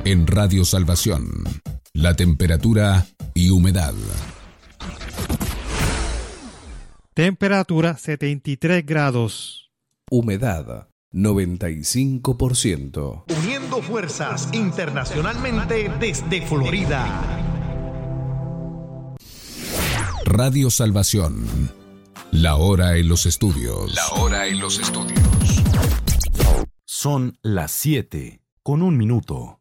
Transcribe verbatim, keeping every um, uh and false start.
En Radio Salvación, la temperatura y humedad. Temperatura setenta y tres grados. Humedad noventa y cinco por ciento. Uniendo fuerzas internacionalmente desde Florida. Radio Salvación. La hora en los estudios. La hora en los estudios. Son las siete con un minuto.